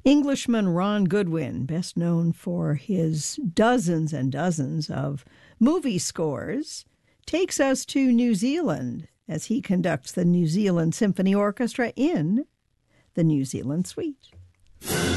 Englishman Ron Goodwin, best known for his dozens and dozens of movie scores, takes us to New Zealand as he conducts the New Zealand Symphony Orchestra in the New Zealand Suite.